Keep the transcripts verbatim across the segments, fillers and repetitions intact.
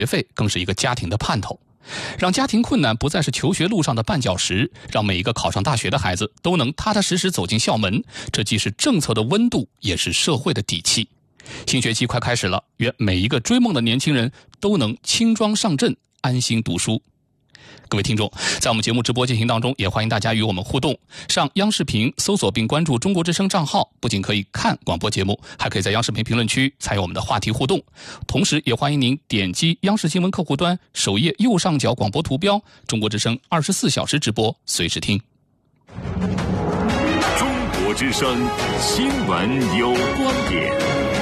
学费更是一个家庭的盼头，让家庭困难不再是求学路上的绊脚石，让每一个考上大学的孩子都能踏踏实实走进校门，这既是政策的温度，也是社会的底气。新学期快开始了，愿每一个追梦的年轻人都能轻装上阵，安心读书。各位听众，在我们节目直播进行当中，也欢迎大家与我们互动。上央视频搜索并关注中国之声账号，不仅可以看广播节目，还可以在央视频评论区参与我们的话题互动。同时也欢迎您点击央视新闻客户端首页右上角广播图标，中国之声二十四小时直播，随时听。 中国之声新闻有观点，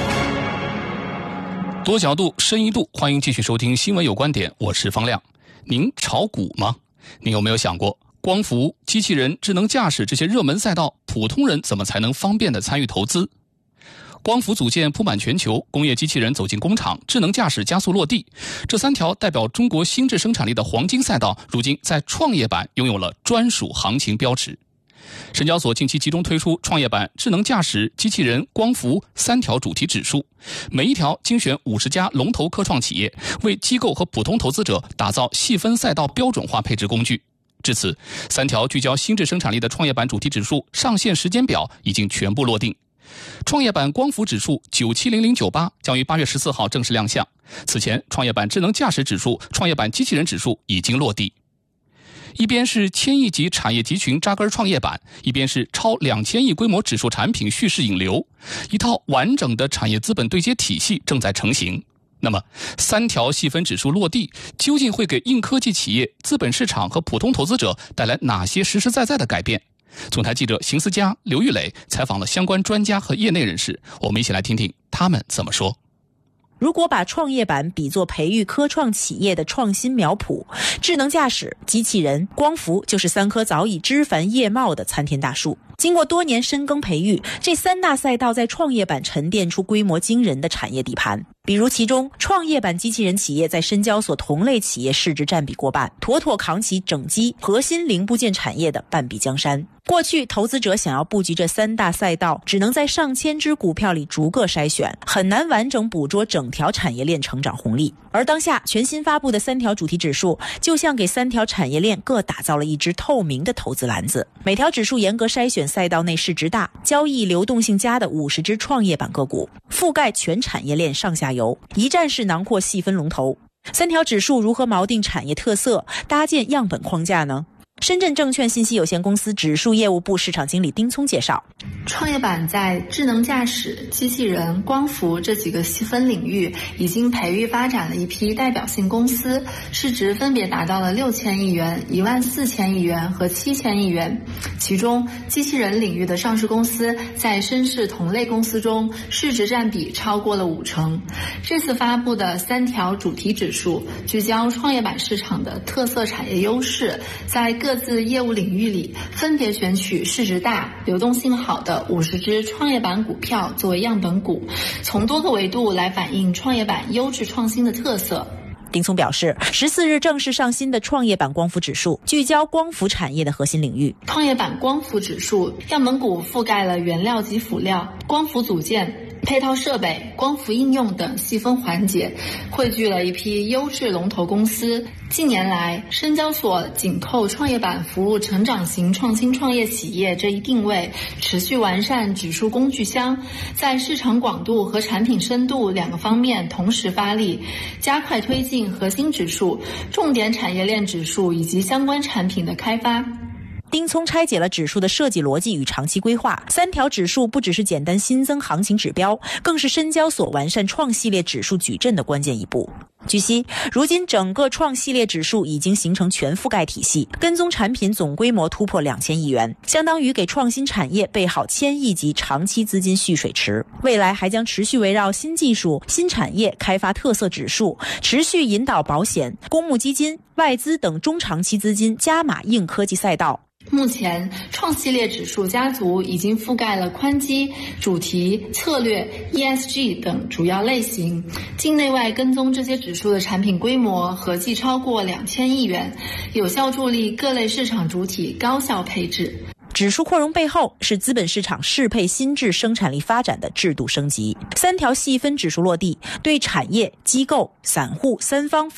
多角度深一度，欢迎继续收听新闻有观点，我是方亮。您炒股吗？您有没有想过，光伏、机器人、智能驾驶这些热门赛道，普通人怎么才能方便地参与投资？光伏组件铺满全球，工业机器人走进工厂，智能驾驶加速落地，这三条代表中国新质生产力的黄金赛道，如今在创业板拥有了专属行情标识。深交所近期集中推出创业板智能驾驶、机器人、光伏三条主题指数，每一条精选五十家龙头科创企业，为机构和普通投资者打造细分赛道标准化配置工具。至此，三条聚焦新质生产力的创业板主题指数上线时间表已经全部落定。创业板光伏指数九七零零九八将于八月十四号正式亮相。此前，创业板智能驾驶指数、创业板机器人指数已经落地。一边是千亿级产业集群扎根创业板，一边是超两千亿规模指数产品蓄势引流，一套完整的产业资本对接体系正在成型。那么，三条细分指数落地，究竟会给硬科技企业、资本市场和普通投资者带来哪些实实在在的改变？总台记者邢思佳、刘玉磊采访了相关专家和业内人士，我们一起来听听他们怎么说。 如果把创业板比作培育科创企业的创新苗圃，智能驾驶、机器人、光伏就是三棵早已枝繁叶茂的参天大树。经过多年深耕培育，这三大赛道在创业板沉淀出规模惊人的产业底盘。比如其中，创业板机器人企业在深交所同类企业市值占比过半，妥妥扛起整机核心零部件产业的半壁江山。过去投资者想要布局这三大赛道，只能在上千只股票里逐个筛选，很难完整捕捉整条产业链成长红利。而当下全新发布的三条主题指数，就像给三条产业链各打造了一只透明的投资篮子，每条指数严格筛选赛道内市值大、交易流动性佳的五十只创业板个股，覆盖全产业链上下游，一站式囊括细分龙头。三条指数如何锚定产业特色，搭建样本框架呢？深圳证券信息有限公司指数业务部市场经理丁聪介绍， 创业板在智能驾驶、机器人、光伏这几个细分领域已经培育发展了一批代表性公司，市值分别达到了六千亿元、一万四千亿元和七千亿元。其中，机器人领域的上市公司在深市同类公司中市值占比超过了五成。这次发布的三条主题指数聚焦创业板市场的特色产业优势，在各各自业务领域里分别选取市值大、流动性好的五十只创业板股票作为样本股，从多个维度来反映创业板优质创新的特色。 丁聪表示，十四日正式上新的创业板光伏指数聚焦光伏产业的核心领域。 创业板光伏指数样本股覆盖了原料及辅料、光伏组件、配套设备、光伏应用等细分环节，汇聚了一批优质龙头公司。近年来，深交所紧扣创业板服务成长型创新创业企业这一定位，持续完善指数工具箱，在市场广度和产品深度两个方面同时发力，加快推进核心指数、重点产业链指数以及相关产品的开发。 丁聪拆解了指数的设计逻辑与长期规划，三条指数不只是简单新增行情指标，更是深交所完善创系列指数矩阵的关键一步。据悉，如今整个创系列指数已经形成全覆盖体系，跟踪产品总规模突破两千亿元，相当于给创新产业备好千亿级长期资金蓄水池。未来还将持续围绕新技术、新产业开发特色指数，持续引导保险、公募基金、外资等中长期资金加码硬科技赛道。 目前创系列指数家族已经覆盖了宽基、主题、策略、E S G 等主要类型，境内外跟踪这些指数的产品规模合计超过两千亿元，有效助力各类市场主体高效配置。 指数扩容背后是资本市场适配新质生产力发展的制度升级。三条细分指数落地，对产业、机构、散户三方